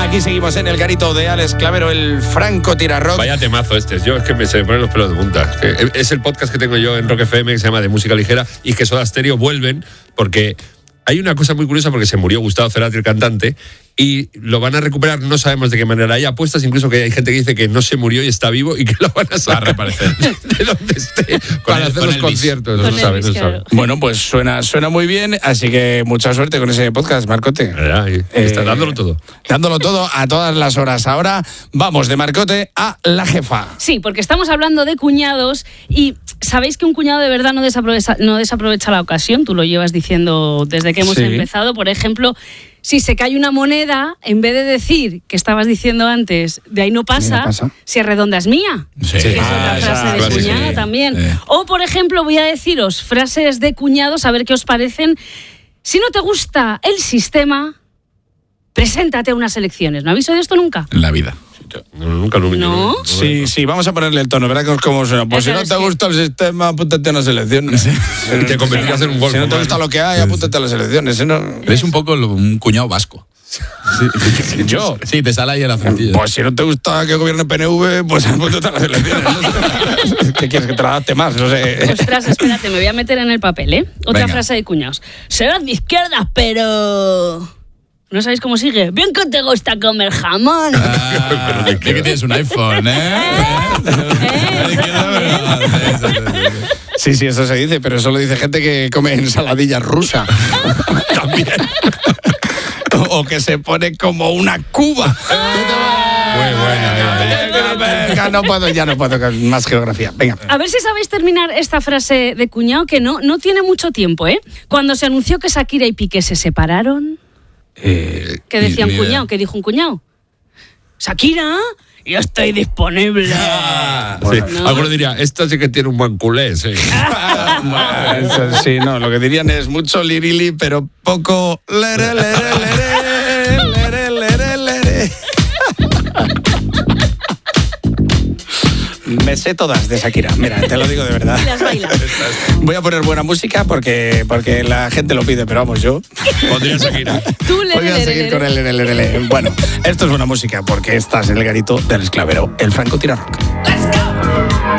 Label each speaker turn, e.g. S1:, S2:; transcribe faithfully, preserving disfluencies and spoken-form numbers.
S1: Aquí seguimos en el garito de Alex Clavero, el Franco Tirarrock.
S2: Vaya temazo este. Yo es que me se me ponen los pelos de punta. Es, que es el podcast que tengo yo en Rock F M que se llama De Música Ligera y que Soda Stereo vuelven porque hay una cosa muy curiosa porque se murió Gustavo Cerati, el cantante, y lo van a recuperar, no sabemos de qué manera. Hay apuestas incluso que hay gente que dice que no se murió y está vivo y que lo van a sacar,
S3: va a reaparecer
S2: de donde esté para
S3: el,
S2: hacer los conciertos. No se sabe, no se sabe.
S1: Bueno, pues suena, suena muy bien, así que mucha suerte con ese podcast, Marcote.
S2: Ya, y, eh, está dándolo todo.
S1: Dándolo todo a todas las horas. Ahora vamos de Marcote a la jefa.
S4: Sí, porque estamos hablando de cuñados y sabéis que un cuñado de verdad no desaprovecha, no desaprovecha la ocasión. Tú lo llevas diciendo desde que hemos sí. empezado. Por ejemplo, si se cae una moneda, en vez de decir, que estabas diciendo antes, de ahí no pasa, no pasa. Si es redonda es mía.
S3: Sí.
S4: Que es
S3: ah,
S4: otra frase ya, de cuñado sí. también. Sí. O, por ejemplo, voy a deciros frases de cuñados, a ver qué os parecen. Si no te gusta el sistema, preséntate a unas elecciones. ¿No habéis oído esto nunca?
S3: En la vida.
S2: No, nunca lo he
S4: ¿No?
S1: Sí, sí, vamos a ponerle el tono, ¿verdad? Cómo suena. Pues si no te gusta el sistema, apúntate a unas elecciones. Sí.
S2: Y te convertirás en un golfo.
S1: Si no te gusta lo que hay, apúntate a las elecciones. ¿Sí, no?
S3: Eres un poco un cuñado vasco. Sí.
S1: ¿Yo?
S3: Sí, te sale ahí a la frentilla.
S1: Pues si no te gusta que gobierne P N V, pues apúntate a las elecciones. ¿No? ¿Qué quieres, que te la adapte más? No sé.
S4: Ostras, espérate, me voy a meter en el papel, ¿eh? Otra Venga. frase de cuñados. Serás de izquierdas, pero... ¿No sabéis cómo sigue? Bien que te gusta comer jamón.
S3: Ah, ¿de qué? Que tienes un iPhone, ¿eh?
S1: Sí, sí, eso se dice, pero eso lo dice gente que come ensaladilla rusa. También. O que se pone como una cuba.
S2: Muy buena.
S1: Ya no puedo, ya no puedo más geografía. Venga.
S4: A ver si sabéis terminar esta frase de cuñado que no, no tiene mucho tiempo, ¿eh? Cuando se anunció que Shakira y Piqué se separaron.
S1: Eh,
S4: ¿Qué decía un cuñado? ¿Qué dijo un cuñado? Shakira, yo estoy disponible.
S2: Ah, bueno, sí. ¿No? Alguno diría, esta sí que tiene un buen culé, sí.
S1: Eso, sí, no, lo que dirían es mucho lirili, pero poco lere, lere, lere, lere, lere, lere. Me sé todas de Shakira, mira, te lo digo de verdad.
S4: Las bailas.
S1: Voy a poner buena música porque, porque la gente lo pide, pero vamos, yo
S2: pondría Shakira.
S4: Tú le,
S1: Voy a
S4: le,
S1: seguir
S4: le,
S1: con
S4: le.
S1: el le, le, le. Bueno, esto es buena música porque estás en el garito del Alex Clavero, el Franco Tirarrock.